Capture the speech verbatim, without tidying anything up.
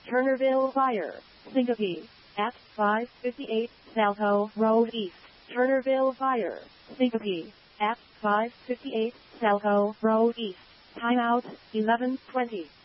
Turnerville Fire. Syncope. At five fifty-eight Salto Road East. Turnerville Fire. Syncope. At five fifty-eight Salto Road East. Timeout, eleven twenty.